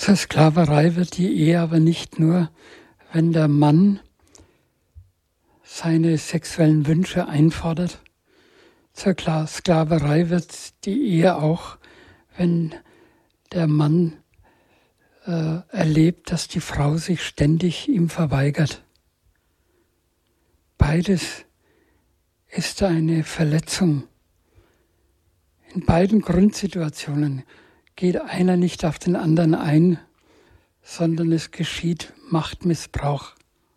Zur Sklaverei wird die Ehe aber nicht nur, wenn der Mann seine sexuellen Wünsche einfordert. Zur Sklaverei wird die Ehe auch, wenn der Mann erlebt, dass die Frau sich ständig ihm verweigert. Beides ist eine Verletzung. In beiden Grundsituationen geht einer nicht auf den anderen ein, sondern es geschieht Machtmissbrauch.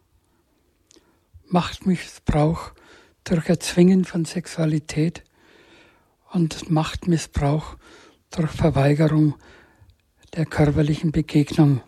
Machtmissbrauch durch Erzwingen von Sexualität und Machtmissbrauch durch Verweigerung der körperlichen Begegnung.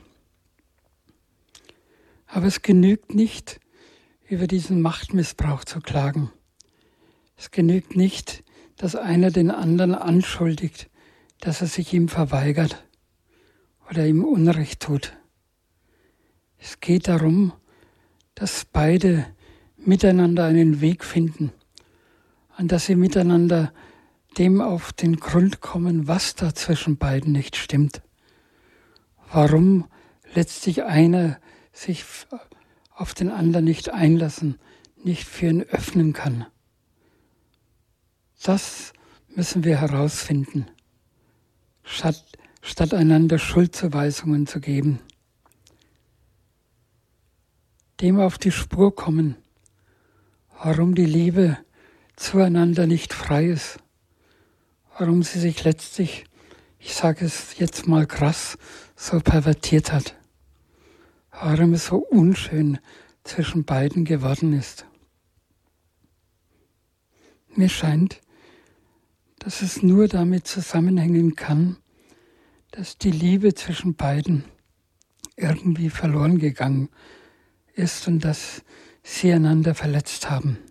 Aber es genügt nicht, über diesen Machtmissbrauch zu klagen. Es genügt nicht, dass einer den anderen anschuldigt, dass er sich ihm verweigert oder ihm Unrecht tut. Es geht darum, dass beide miteinander einen Weg finden und dass sie miteinander dem auf den Grund kommen, was da zwischen beiden nicht stimmt. Warum letztlich einer sich auf den anderen nicht einlassen, nicht für ihn öffnen kann. Das müssen wir herausfinden, statt einander Schuldzuweisungen zu geben. Dem auf die Spur kommen, warum die Liebe zueinander nicht frei ist, warum sie sich letztlich, ich sage es jetzt mal krass, so pervertiert hat, warum es so unschön zwischen beiden geworden ist. Mir scheint, dass es nur damit zusammenhängen kann, dass die Liebe zwischen beiden irgendwie verloren gegangen ist und dass sie einander verletzt haben.